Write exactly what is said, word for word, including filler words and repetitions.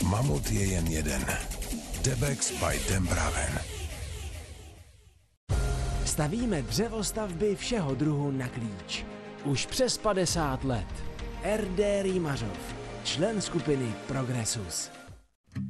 Mamut je jen jeden. Debex by Dembraven. Stavíme dřevostavby všeho druhu na klíč. Už přes padesát let. R D Rýmařov, člen skupiny Progressus.